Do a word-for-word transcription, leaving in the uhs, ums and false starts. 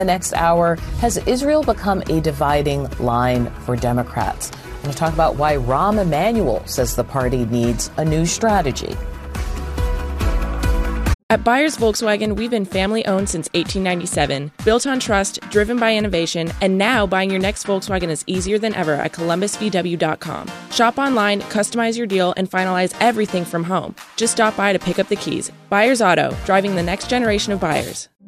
The next hour, has Israel become a dividing line for Democrats? I'm going to talk about why Rahm Emanuel says the party needs a new strategy. At Byers Volkswagen, we've been family-owned since eighteen ninety-seven, built on trust, driven by innovation, and now buying your next Volkswagen is easier than ever at columbus v w dot com. Shop online, customize your deal, and finalize everything from home. Just stop by to pick up the keys. Byers Auto, driving the next generation of buyers.